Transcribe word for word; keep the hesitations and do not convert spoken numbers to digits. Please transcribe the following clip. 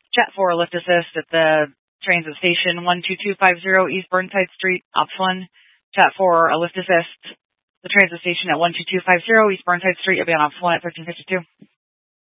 Chat for a lift assist at the transit station one two two five zero East Burnside Street, Ops one. Chat for a lift assist, the transit station at one two two five zero East Burnside Street, you'll be on Ops one at thirteen fifty-two.